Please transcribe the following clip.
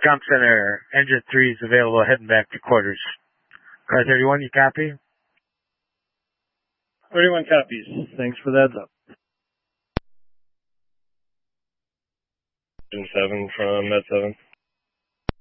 Comp Center, engine 3 is available heading back to quarters. Car 31, you copy? 31 copies. Thanks for that up. Engine 7 from Med 7.